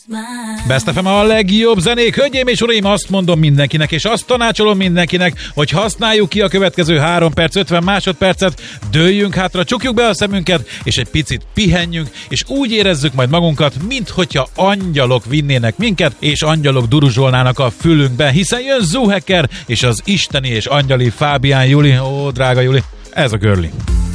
Best FM a legjobb zenék. Hölgyeim és uraim, azt mondom mindenkinek, és azt tanácsolom mindenkinek, hogy használjuk ki a következő 3 perc 50 másodpercet, dőljünk hátra, csukjuk be a szemünket, és egy picit pihenjünk, és úgy érezzük majd magunkat, minthogyha angyalok vinnének minket, és angyalok duruzsolnának a fülünkbe, hiszen jön Zoo Hacker, és az isteni és angyali Fábián Juli. Ó, drága Juli, ez a Girly.